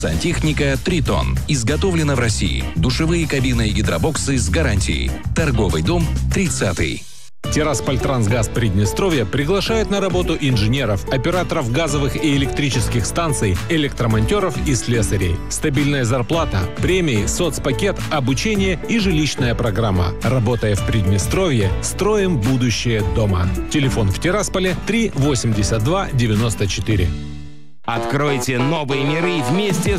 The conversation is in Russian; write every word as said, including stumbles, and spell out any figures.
Сантехника «Тритон». Изготовлена в России. Душевые кабины и гидробоксы с гарантией. Торговый дом тридцатый. Тираспольтрансгаз Приднестровья приглашает на работу инженеров, операторов газовых и электрических станций, электромонтеров и слесарей. Стабильная зарплата, премии, соцпакет, обучение и жилищная программа. Работая в Приднестровье, строим будущее дома. Телефон в Тирасполе три восемьдесят два девяносто четыре. Откройте новые миры вместе с